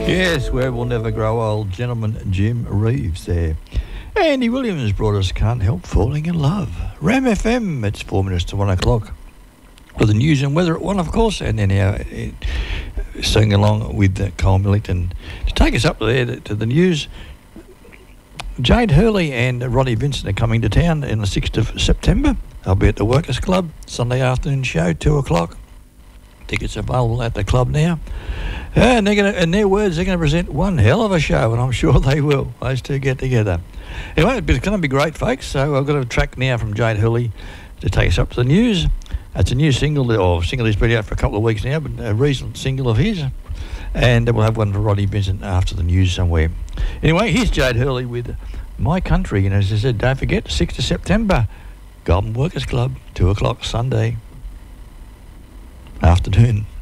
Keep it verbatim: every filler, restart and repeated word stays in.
Yes, where we'll never grow old, gentleman Jim Reeves there. Andy Williams brought us Can't Help Falling in Love. Ram F M, it's four minutes to one o'clock. With the news and weather at one, of course, and then our uh, singing along with uh, Cole Millington. To take us up there to, to the news, Jade Hurley and Roddy Vincent are coming to town on the sixth of September. They'll be at the Workers Club, Sunday afternoon show, two o'clock. Tickets available at the club now. And they're going to, in their words, they're going to present one hell of a show, and I'm sure they will. Those two get together. Anyway, it's going to be great, folks. So I've got a track now from Jade Hurley to take us up to the news. It's a new single, or single that's been out for a couple of weeks now, but a recent single of his. And we'll have one for Roddy Vincent after the news somewhere. Anyway, here's Jade Hurley with My Country. And as I said, don't forget, sixth of September, Goulburn Workers Club, two o'clock Sunday afternoon.